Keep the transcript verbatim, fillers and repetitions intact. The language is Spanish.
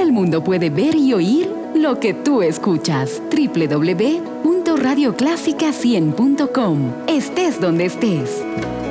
el mundo puede ver y oír lo que tú escuchas. doble u doble u doble u punto radio clásica cien punto com. Estés donde estés.